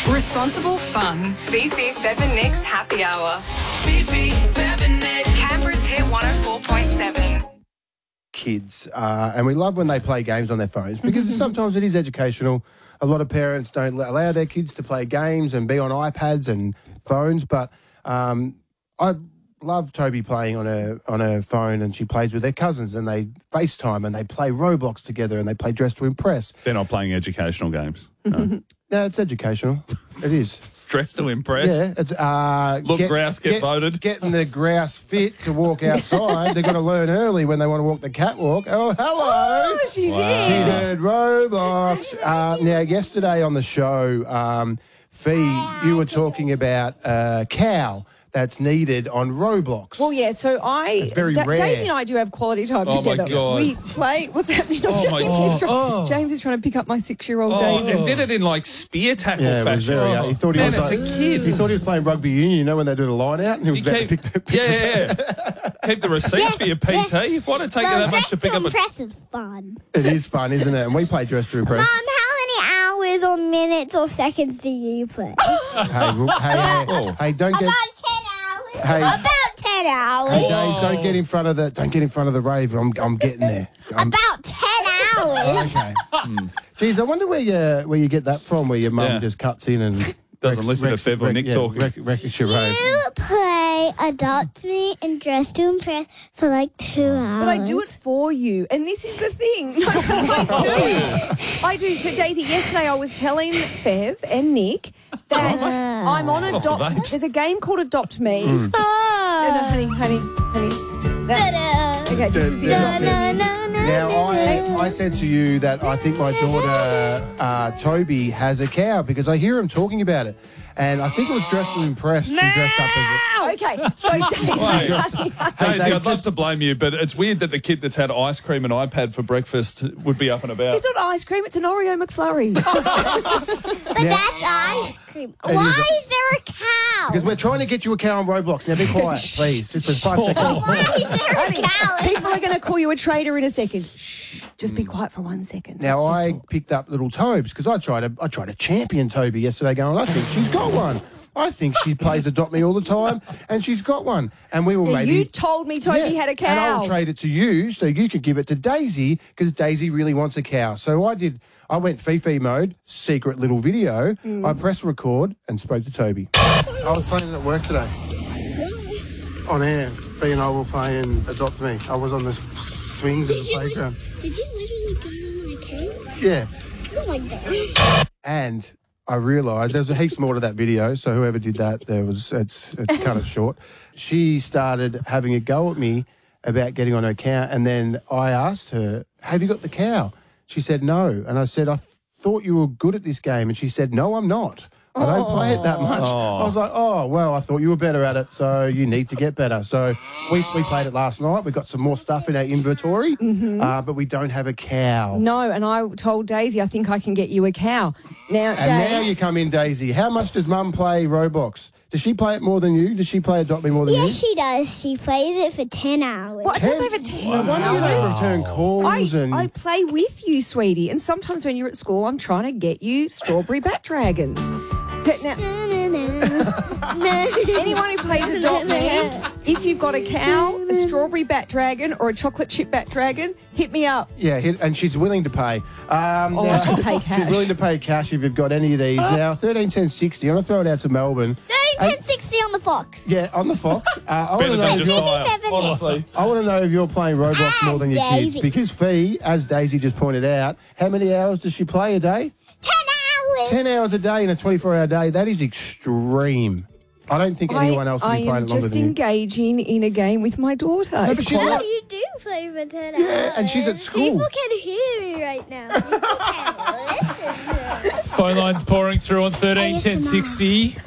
Responsible fun. Fifi, Fev and Nick's Happy Hour. Fifi, Fev and Nick. Canberra's Hit 104.7. Kids, and we love when they play games on their phones because sometimes it is educational. A lot of parents don't allow their kids to play games and be on iPads and phones, but I love Toby playing on her phone, and she plays with their cousins and they FaceTime and they play Roblox together and they play Dress to Impress. They're not playing educational games. No. No, it's educational. It is. Dress to Impress. Yeah, it's grouse, get voted. Getting the grouse fit to walk outside. They've got to learn early when they want to walk the catwalk. Oh, hello! Oh, she's She heard Roblox. Now, yesterday on the show, Fee, you were talking about a cow that's needed on Roblox. Well, yeah, so It's very rare. Daisy and I do have quality time Oh, my together. God. We play, what's happening? Oh, my God. James is trying to pick up my 6-year-old Oh, Daisy. and did it in like spear tackle Yeah, it was fashion. very. He thought he Man, was it's a kid. He thought he was playing rugby union. You know when they do the line out, and he was about to pick the. Yeah. Keep the receipts for your PT. Why did it take you that much to pick up a... Impressive fun. It is fun, isn't it? And we play Dress to Impress. Mum, how many hours or minutes or seconds do you play? Hey, don't get. About 10 hours. Hey. About 10 hours. Hey, Days, don't get in front of the rave. I'm getting there. About 10 hours. Okay. Geez, I wonder where you get that from. Where your mum just cuts in and Doesn't listen to Fev or Nick talking. Wrecks your rave. You play Adopt Me and Dress to Impress for like 2 hours. But I do it for you, and this is the thing. No, I do. So, Daisy, yesterday I was telling Fev and Nick that I'm on Adopt. There's a game called Adopt Me. Oh. Honey. Okay, this is the Adopt Me. Now, I said to you that I think my daughter Toby has a cow because I hear him talking about it. And I think it was Dressed to Impress. She dressed up as Okay, so Daisy. Daisy, I'd love to blame you, but it's weird that the kid that's had ice cream and iPad for breakfast would be up and about. It's not ice cream, it's an Oreo McFlurry. But that's ice cream. Why is there a cow? because we're trying to get you a cow on Roblox. Now be quiet, please. Just for 5 seconds. Why is there a cow? People are going to call you a traitor in a second. Shh, just be quiet for 1 second. Now I picked up little Tobes because I tried to champion Toby yesterday. Going, I think she's got one. I think she plays Adopt Me all the time, and she's got one. And we will maybe. You told me Toby had a cow. And I'll trade it to you so you could give it to Daisy because Daisy really wants a cow. So I went Fifi mode, secret little video. I pressed record and spoke to Toby. I was playing at work today. On air. Fee and I were playing Adopt Me. I was on the swings of the playground. Did you literally go on my cave? Yeah. Oh my god. And I realised there's a heaps more to that video, so whoever did that, it's cut it short. She started having a go at me about getting on her cow, and then I asked her, have you got the cow? She said no, and I said, I thought you were good at this game, and she said, no, I'm not. I don't play it that much. I was like, oh, well, I thought you were better at it, so you need to get better. So we played it last night. We got some more stuff in our inventory, but we don't have a cow. No, and I told Daisy, I think I can get you a cow. Now, Now you come in, Daisy. How much does Mum play Roblox? Does she play it more than you? Does she play Adopt Me more than you? Yes, she does. She plays it for 10 hours. Well, I don't play for 10 Why do you hours. return calls I play with you, sweetie, and sometimes when you're at school, I'm trying to get you strawberry bat dragons. Now, anyone who plays Adopt Me, if you've got a cow, a strawberry bat dragon, or a chocolate chip bat dragon, hit me up. Yeah, and she's willing to pay. I can pay cash. She's willing to pay cash if you've got any of these. Now, 13, 10, 60. I'm going to throw it out to Melbourne. 13.60 on the Fox. Yeah, on the Fox. I want Better to know than if you're... Josiah, honestly. I want to know if you're playing Roblox more than your kids. Daisy. Because Fee, as Daisy just pointed out, how many hours does she play a day? 10 hours. 10 hours a day in a 24-hour day. That is extreme. I don't think anyone else would be playing it longer just than you. engaging in a game with my daughter. but It's she's quite- not- You do play for 10 hours. Yeah, and she's at school. People can hear me right now. People can listen to me. Phone lines pouring through on 13 10 60.